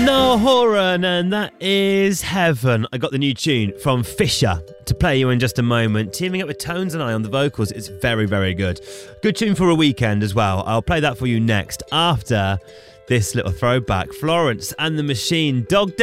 Niall Horan, and that is Heaven. I got the new tune from Fisher to play you in just a moment, teaming up with Tones and I on the vocals. It's very, very good. Good tune for a weekend as well. I'll play that for you next after this little throwback. Florence and the Machine, Dog